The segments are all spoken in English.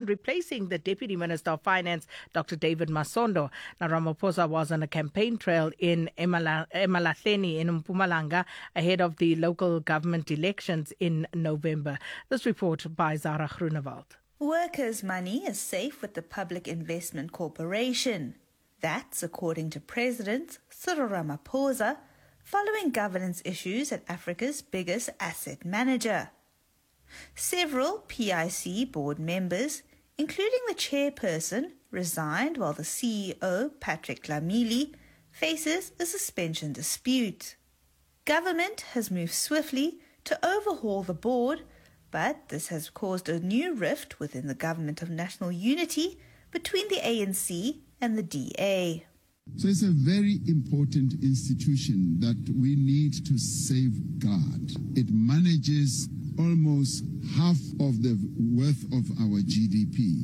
replacing the Deputy Minister of Finance, Dr. David Masondo. Now, Ramaphosa was on a campaign trail in Emalahleni in Mpumalanga ahead of the local government elections in November. This report by Zara Groenewald. Workers' money is safe with the Public Investment Corporation. That's according to President Cyril Ramaphosa, following governance issues at Africa's biggest asset manager. Several PIC board members, including the chairperson, resigned while the CEO, Patrick Dlamini, faces a suspension dispute. Government has moved swiftly to overhaul the board, but this has caused a new rift within the Government of National Unity between the ANC and the DA. So it's a very important institution that we need to safeguard. It manages almost half of the worth of our GDP,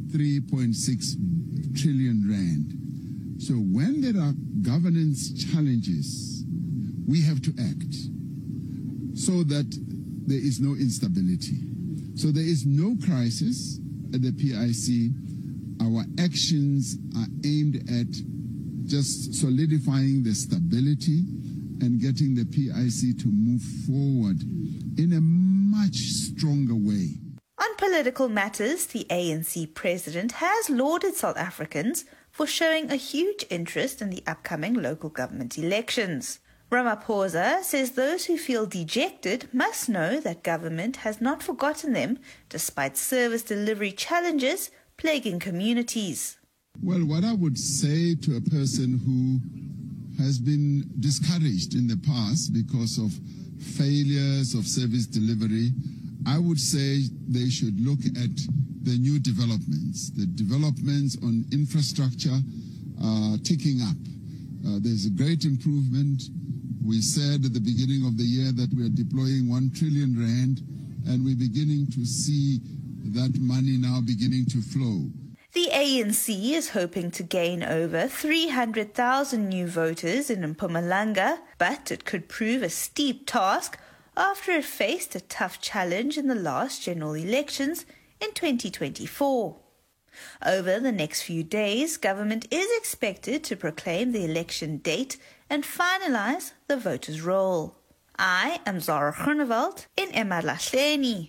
3.6 trillion rand. So when there are governance challenges, we have to act so that there is no instability. So there is no crisis at the PIC. Our actions are aimed at just solidifying the stability and getting the PIC to move forward in a much stronger way. On political matters, the ANC president has lauded South Africans for showing a huge interest in the upcoming local government elections. Ramaphosa says those who feel dejected must know that government has not forgotten them despite service delivery challenges plaguing communities. Well, what I would say to a person who has been discouraged in the past because of failures of service delivery, I would say they should look at the new developments. The developments on infrastructure are ticking up. There's a great improvement. We said at the beginning of the year that we are deploying 1 trillion rand, and we're beginning to see that money now beginning to flow. The ANC is hoping to gain over 300,000 new voters in Mpumalanga, but it could prove a steep task after it faced a tough challenge in the last general elections in 2024. Over the next few days, government is expected to proclaim the election date and finalize the voters' roll. I am Zara Groenewald in Emalahleni.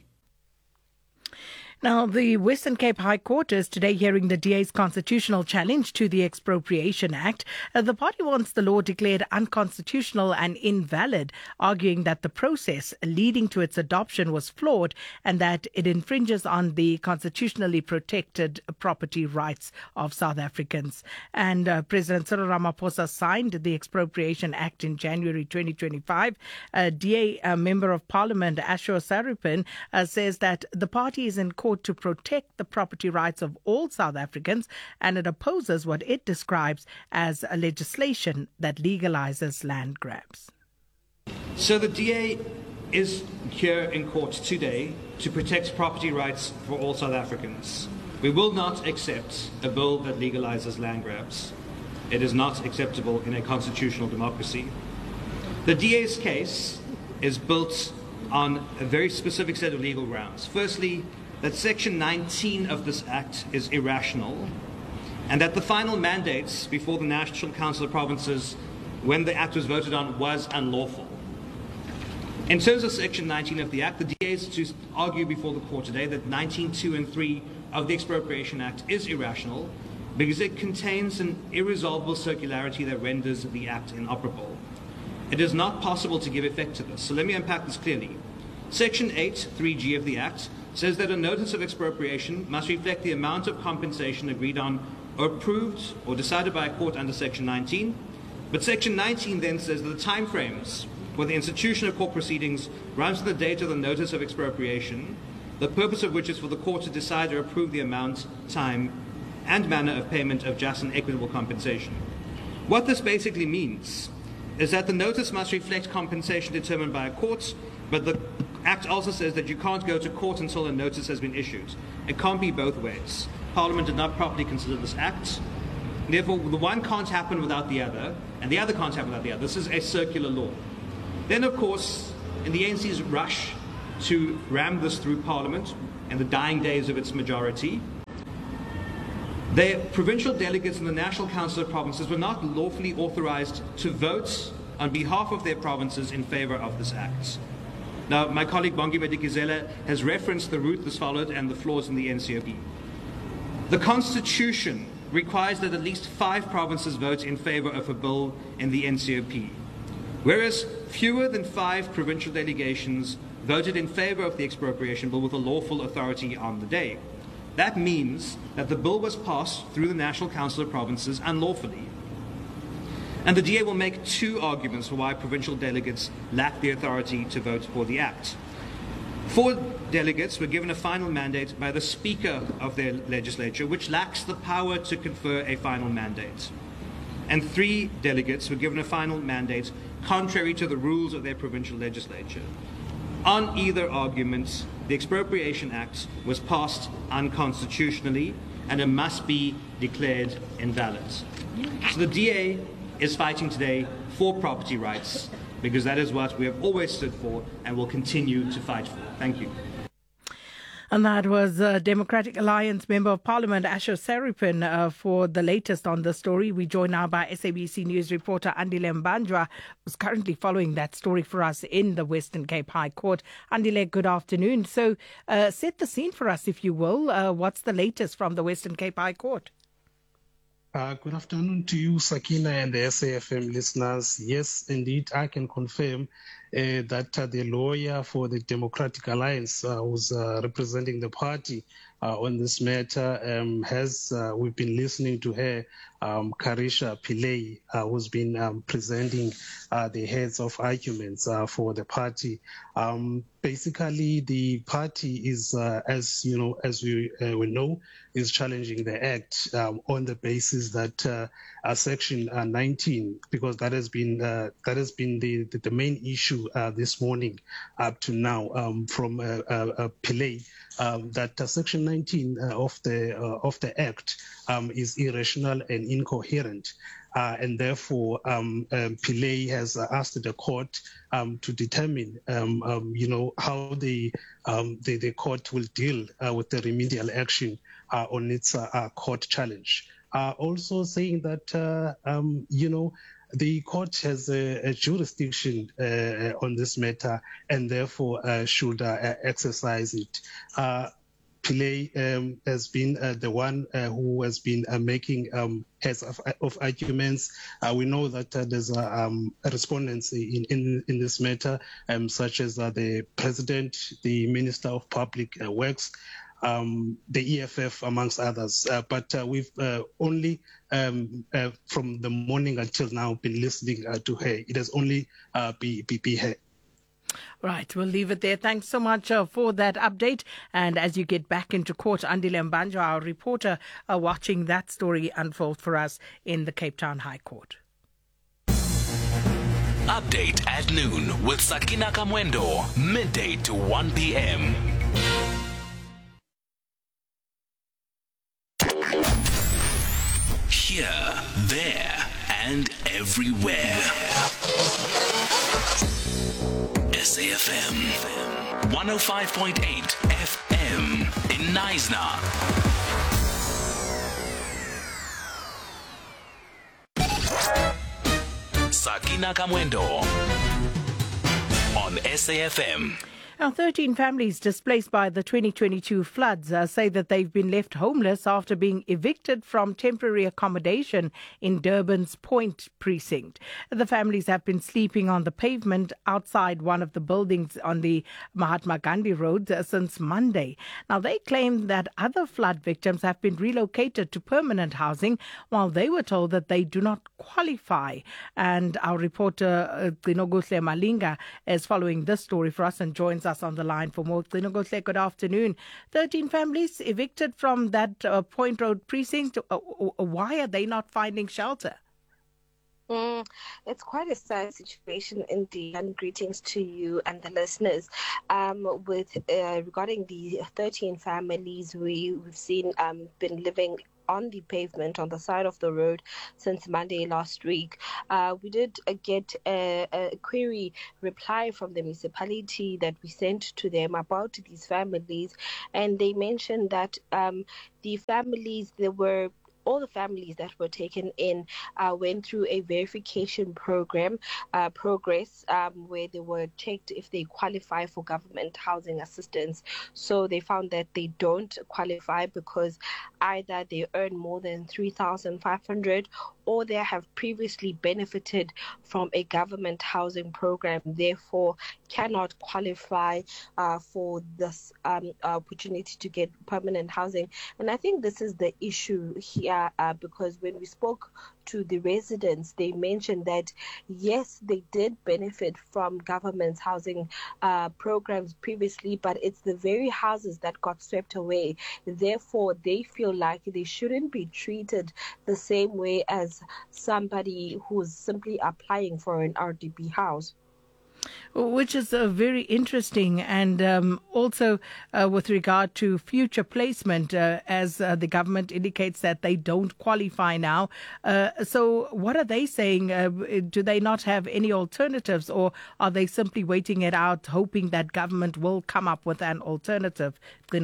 Now, the Western Cape High Court is today hearing the DA's constitutional challenge to the Expropriation Act. The party wants the law declared unconstitutional and invalid, arguing that the process leading to its adoption was flawed and that it infringes on the constitutionally protected property rights of South Africans. And President Cyril Ramaphosa signed the Expropriation Act in January 2025. DA Member of Parliament Ashur Saripin says that the party is in court to protect the property rights of all South Africans, and it opposes what it describes as a legislation that legalizes land grabs. So the DA is here in court today to protect property rights for all South Africans. We will not accept a bill that legalizes land grabs. It is not acceptable in a constitutional democracy. The DA's case is built on a very specific set of legal grounds. Firstly, that Section 19 of this Act is irrational, and that the final mandates before the National Council of Provinces, when the Act was voted on, was unlawful. In terms of Section 19 of the Act, the DA is to argue before the court today that 19(2) and 3 of the Expropriation Act is irrational because it contains an irresolvable circularity that renders the Act inoperable. It is not possible to give effect to this, so let me unpack this clearly. Section 8, 3G of the Act says that a notice of expropriation must reflect the amount of compensation agreed on or approved or decided by a court under Section 19. But Section 19 then says that the timeframes for the institution of court proceedings runs from the date of the notice of expropriation, the purpose of which is for the court to decide or approve the amount, time, and manner of payment of just and equitable compensation. What this basically means is that the notice must reflect compensation determined by a court, but the Act also says that you can't go to court until a notice has been issued. It can't be both ways. Parliament did not properly consider this Act. Therefore, the one can't happen without the other, and the other can't happen without the other. This is a circular law. Then, of course, in the ANC's rush to ram this through Parliament in the dying days of its majority, The provincial delegates in the National Council of Provinces were not lawfully authorized to vote on behalf of their provinces in favor of this act. Now, my colleague Bongi Madikizela has referenced the route this followed and the flaws in the NCOP. The Constitution requires that at least 5 provinces vote in favor of a bill in the NCOP, whereas fewer than 5 provincial delegations voted in favor of the expropriation bill with a lawful authority on the day. That means that the bill was passed through the National Council of Provinces unlawfully. And the DA will make 2 arguments for why provincial delegates lack the authority to vote for the act. 4 delegates were given a final mandate by the Speaker of their legislature, which lacks the power to confer a final mandate. And 3 delegates were given a final mandate contrary to the rules of their provincial legislature. On either argument, the Expropriation Act was passed unconstitutionally and it must be declared invalid. So the DA is fighting today for property rights because that is what we have always stood for and will continue to fight for. Thank you. And that was Democratic Alliance Member of Parliament Asher Saripin for the latest on the story. We join now by SABC News reporter Andile Mbanjwa, who's currently following that story for us in the Western Cape High Court. Andile, good afternoon. So set the scene for us, if you will. What's the latest from the Western Cape High Court? Good afternoon to you, Sakina, and the SAFM listeners. Yes, indeed, I can confirm that the lawyer for the Democratic Alliance who's representing the party on this matter we've been listening to her, Karisha Pillay, who's been presenting the heads of arguments for the party. Basically, the party is, as we know, is challenging the act on the basis that Section 19, because that has been the main issue this morning up to now from Pillay, that Section 19 of the act is irrational and incoherent. And therefore, Pillay has asked the court to determine, how the court will deal with the remedial action on its court challenge. Also saying that, the court has a jurisdiction on this matter and therefore should exercise it. Pillay has been the one who has been making heads of arguments. We know that there's respondents in this matter, such as the President, the Minister of Public Works, the EFF, amongst others. But we've only, from the morning until now, been listening to her. It has only be her. Right, we'll leave it there. Thanks so much for that update. And as you get back into court, Andile Mbanjwa, our reporter, watching that story unfold for us in the Cape Town High Court. Update at noon with Sakina Kamwendo, midday to 1 p.m. Here, there, and everywhere. SAFM 105.8 FM in Knysna. Sakina Kamwendo on SAFM. Now, 13 families displaced by the 2022 floods say that they've been left homeless after being evicted from temporary accommodation in Durban's Point precinct. The families have been sleeping on the pavement outside one of the buildings on the Mahatma Gandhi Road since Monday. Now, they claim that other flood victims have been relocated to permanent housing while they were told that they do not qualify. And our reporter, Gcinoguhle Malinga, is following this story for us and joins us on the line for more. Gcinoguhle, good afternoon. 13 families evicted from that Point Road precinct. Why are they not finding shelter? It's quite a sad situation indeed, and greetings to you and the listeners. Regarding the 13 families we've seen been living on the pavement on the side of the road since Monday last week. We did get a query reply from the municipality that we sent to them about these families, and they mentioned that the families, they were all the families that were taken in went through a verification program, progress, where they were checked if they qualify for government housing assistance. So they found that they don't qualify because either they earn more than 3,500 or they have previously benefited from a government housing program, therefore cannot qualify for this opportunity to get permanent housing. And I think this is the issue here, because when we spoke to the residents, they mentioned that yes, they did benefit from government's housing programs previously, but it's the very houses that got swept away. Therefore, they feel like they shouldn't be treated the same way as somebody who's simply applying for an RDP house. Which is very interesting, and also with regard to future placement, as the government indicates that they don't qualify now. So what are they saying? Do they not have any alternatives, or are they simply waiting it out, hoping that government will come up with an alternative?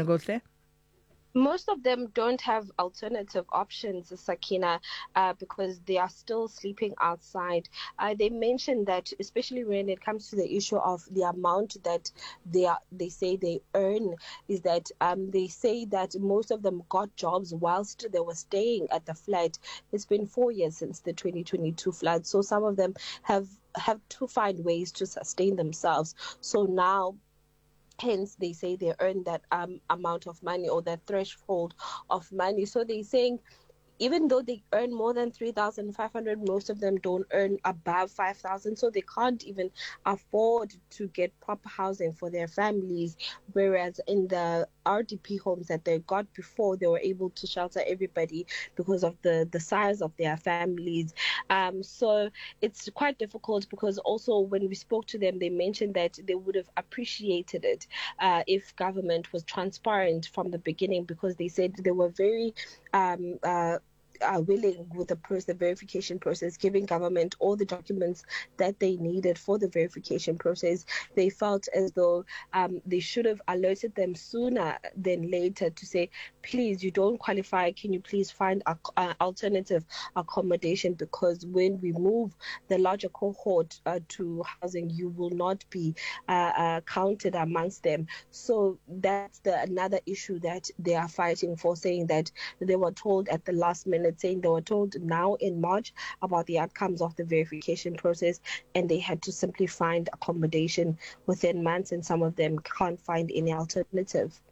Most of them don't have alternative options, Sakina, because they are still sleeping outside. They mentioned that, especially when it comes to the issue of the amount that they say they earn, is that they say that most of them got jobs whilst they were staying at the flat. It's been 4 years since the 2022 flood, so some of them have to find ways to sustain themselves. So now, hence, they say they earn that amount of money or that threshold of money. So they're saying even though they earn more than 3,500, most of them don't earn above 5,000. So they can't even afford to get proper housing for their families. Whereas in the RDP homes that they got before, they were able to shelter everybody because of the size of their families. So it's quite difficult, because also when we spoke to them, they mentioned that they would have appreciated it if government was transparent from the beginning, because they said they were very willing with the verification process, giving government all the documents that they needed for the verification process. They felt as though they should have alerted them sooner than later to say, please, you don't qualify, can you please find an alternative accommodation, because when we move the larger cohort to housing, you will not be counted amongst them. So that's another issue that they are fighting for, saying that they were told at the last minute, saying they were told now in March about the outcomes of the verification process, and they had to simply find accommodation within months, and some of them can't find any alternative.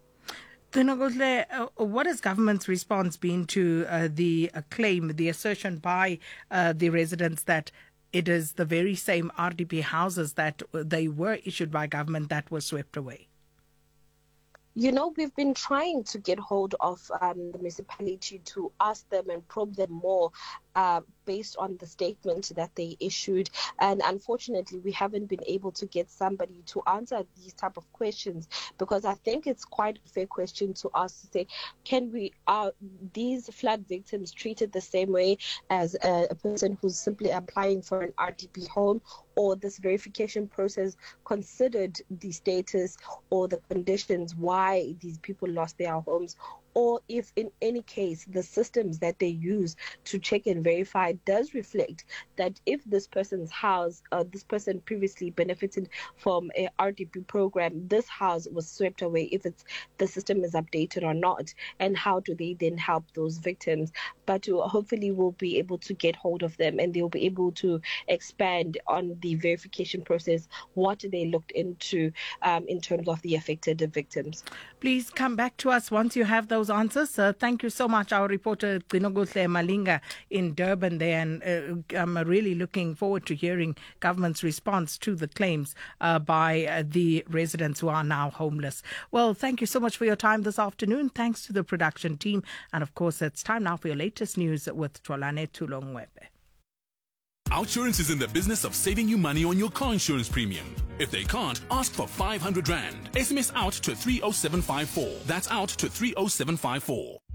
What has government's response been to the claim, the assertion by the residents that it is the very same RDP houses that they were issued by government that were swept away? You know, we've been trying to get hold of the municipality to ask them and probe them more based on the statement that they issued. And unfortunately, we haven't been able to get somebody to answer these type of questions, because I think it's quite a fair question to ask, to say, are these flood victims treated the same way as a person who's simply applying for an RDP home, or this verification process considered the status or the conditions why these people lost their homes, or if in any case the systems that they use to check and verify does reflect that if this person's house, this person previously benefited from a RDP program, this house was swept away, if the system is updated or not, and how do they then help those victims. But hopefully we'll be able to get hold of them, and they'll be able to expand on the verification process, what they looked into in terms of the affected victims. Please come back to us once you have those answers. Thank you so much, our reporter Gcinokuhle Malinga in Durban there, and I'm really looking forward to hearing government's response to the claims by the residents who are now homeless. Well, thank you so much for your time this afternoon. Thanks to the production team, and of course it's time now for your latest news with Twalane Tulongwebe. Outsurance is in the business of saving you money on your car insurance premium. If they can't, ask for 500 Rand. SMS out to 30754. That's out to 30754.